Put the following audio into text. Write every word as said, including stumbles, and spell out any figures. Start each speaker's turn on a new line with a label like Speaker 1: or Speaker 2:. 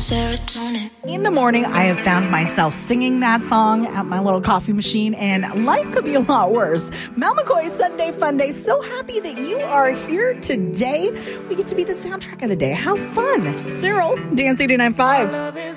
Speaker 1: serotonin.
Speaker 2: In the morning, I have found myself singing that song at my little coffee machine, and life could be a lot worse. Mel McCoy, Sunday Fun Day. So happy that you are here today. We get to be the soundtrack of the day. How fun. Cyril, Dance eighty-nine point five.